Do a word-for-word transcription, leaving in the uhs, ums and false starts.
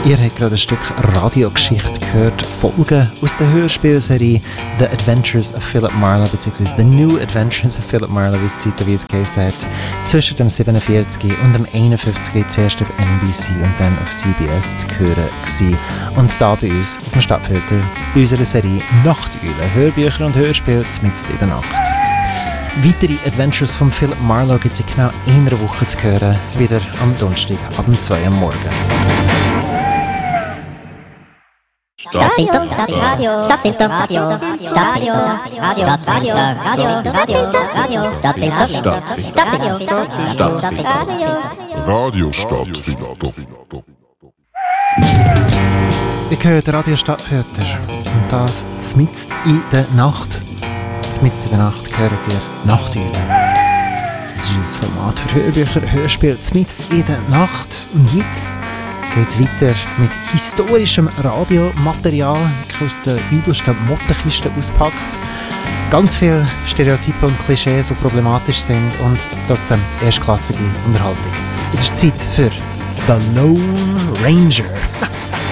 Ihr habt gerade ein Stück Radiogeschichte gehört, Folgen aus der Hörspielserie The Adventures of Philip Marlowe, bzw. The New Adventures of Philip Marlowe, wie es zeitweise geheißen hat, zwischen dem siebenundvierzig und dem einundfünfzig zuerst auf N B C und dann auf C B S zu hören gewesen. Und da bei uns auf dem Stadtfilter in unserer Serie Nachteulen, Hörbücher und Hörspiele mitten in der Nacht. Weitere Adventures von Philip Marlowe gibt es in genau einer Woche zu hören, wieder am Donnerstag ab zwei Uhr am Morgen. Stadtfilter, Stadtradio, Stadtfilter, Radio, Stadtfilter, Radio, Radio, Radio, Radio, Radio, Stadtfilter, Stadtfilter, Stadtfilter, Radio Stadtfilter. Ihr hört Radio Stadtfilter und das mitten in der Nacht. Mitten in der Nacht hört ihr Nachteulen. Das ist ein Format für Hörbücher, Hörspiel mitten in der Nacht. Und jetzt geht es weiter mit historischem Radiomaterial, aus der übelsten Mottenkiste auspackt. Ganz viele Stereotype und Klischees, die problematisch sind und trotzdem erstklassige Unterhaltung. Es ist Zeit für The Lone Ranger.